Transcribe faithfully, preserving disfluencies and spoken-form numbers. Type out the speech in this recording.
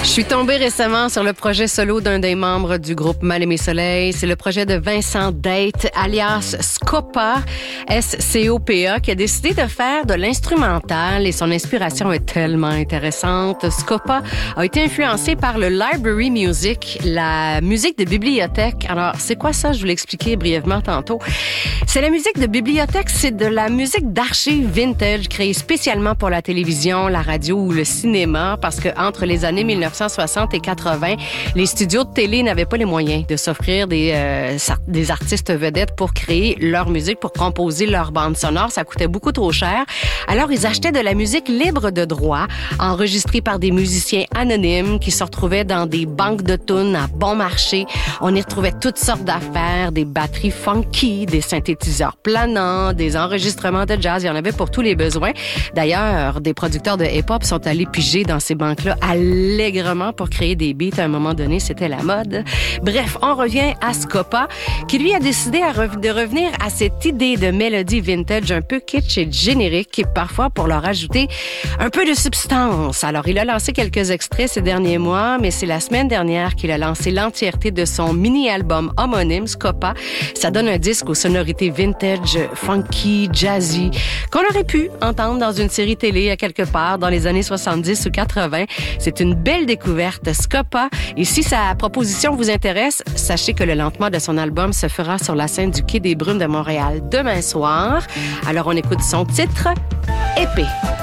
Je suis tombée récemment sur le projet solo d'un des membres du groupe Mal-Aimé Soleil. C'est le projet de Vincent Date, alias Scopa, S C O P A, qui a décidé de faire de l'instrumental et son inspiration est tellement intéressante. Scopa a été influencé par le library music, la musique de bibliothèque. Alors, c'est quoi ça? Je vous l'ai expliqué brièvement tantôt. C'est la musique de bibliothèque, c'est de la musique d'archives vintage créée spécialement pour la télévision, la radio ou le cinéma, parce que entre les années mille neuf cent soixante et quatre-vingts, les studios de télé n'avaient pas les moyens de s'offrir des, euh, des artistes vedettes pour créer leur musique, pour composer leur bande sonore. Ça coûtait beaucoup trop cher. Alors, ils achetaient de la musique libre de droit, enregistrée par des musiciens anonymes qui se retrouvaient dans des banques de tunes à bon marché. On y retrouvait toutes sortes d'affaires, des batteries funky, des synthétiseurs planants, des enregistrements de jazz. Il y en avait pour tous les besoins. D'ailleurs, des producteurs de hip-hop sont allés piger dans ces banques-là allègrement pour créer des beats. À un moment donné, c'était la mode. Bref, on revient à Scopa, qui lui a décidé à re- de revenir à cette idée de mélodie vintage un peu kitsch et générique, et parfois pour leur ajouter un peu de substance. Alors, il a lancé quelques extraits ces derniers mois, mais c'est la semaine dernière qu'il a lancé l'entièreté de son mini-album homonyme, Scopa. Ça donne un disque aux sonorités vintage, funky, jazzy, qu'on aurait pu entendre dans une série télé à quelque part dans les années soixante-dix ou quatre-vingts. C'est une belle découverte, Scopa. Et si sa proposition vous intéresse, sachez que le lancement de son album se fera sur la scène du Quai des Brumes de Montréal demain soir. Alors, on écoute son titre, Épée.